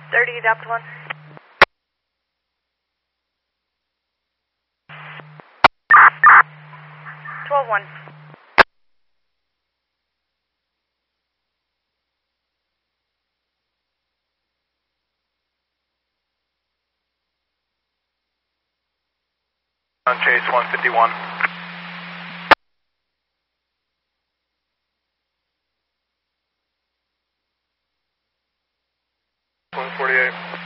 30, adopt 1. 12-1. On Chase 151. 148.